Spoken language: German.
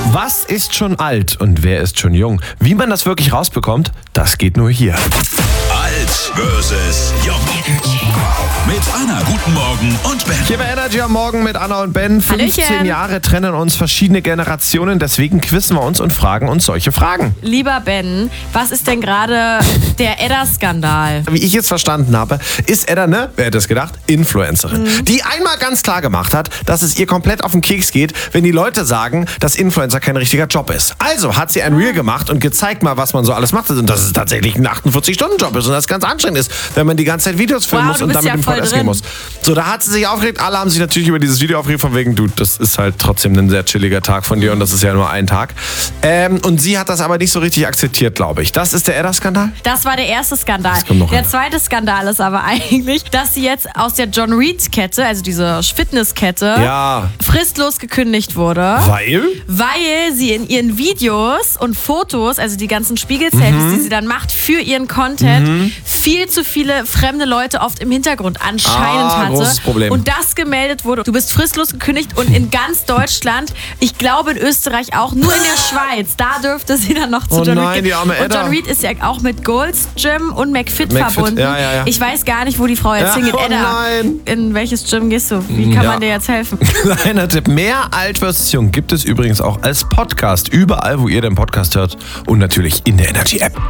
Was ist schon alt und wer ist schon jung? Wie man das wirklich rausbekommt, das geht nur hier. Alt versus Jung. Mit Anna, guten Morgen und Ben. Hier bei Energy am Morgen mit Anna und Ben. 15 Hallöchen. Jahre trennen uns verschiedene Generationen, deswegen quizzen wir uns und fragen uns solche Fragen. Lieber Ben, was ist denn gerade der Edda-Skandal? Wie ich jetzt verstanden habe, ist Edda, wer hätte es gedacht, Influencerin, die einmal ganz klar gemacht hat, dass es ihr komplett auf den Keks geht, wenn die Leute sagen, dass Influencer kein richtiger Job ist. Also hat sie ein Reel gemacht und gezeigt mal, was man so alles macht und dass es tatsächlich ein 48-Stunden-Job ist und das ganz anstrengend ist, wenn man die ganze Zeit Videos filmen Wow, muss du und bist damit ja im voll VS gehen drin. muss. So, da hat sie sich aufgeregt. Alle haben sich natürlich über dieses Video aufgeregt, von wegen, du, das ist halt trotzdem ein sehr chilliger Tag von dir und das ist ja nur ein Tag. Und sie hat das aber nicht so richtig akzeptiert, glaube ich. Das ist der Edda-Skandal? Das war der erste Skandal. Es kommt noch Der einer. zweite Skandal ist aber eigentlich, dass sie jetzt aus der John Reed-Kette, also diese Fitnesskette, Ja. fristlos gekündigt wurde. Weil sie in ihren Videos und Fotos, also die ganzen Spiegel-Selfies, die sie dann macht für ihren Content, viel zu viele fremde Leute oft im Hintergrund anscheinend hatte. Großes Problem. Und das gemeldet wurde. Du bist fristlos gekündigt und in ganz Deutschland, ich glaube in Österreich auch, nur in der Schweiz, da dürfte sie dann noch zu Oh John nein, Reed die arme gehen. Und Edda. John Reed ist ja auch mit Gold's Gym und McFit verbunden. ja. Ich weiß gar nicht, wo die Frau jetzt Ja, hingeht. oh Edda, nein. in welches Gym gehst du? Wie kann Ja. man dir jetzt helfen? Kleiner Tipp, mehr Alt vs. Jung gibt es übrigens auch als Podcast. Überall, wo ihr den Podcast hört und natürlich in der Energy-App.